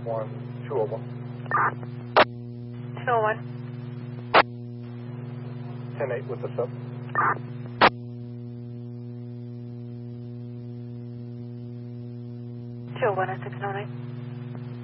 201. 201. 10-8 with the sub. 201 at 609.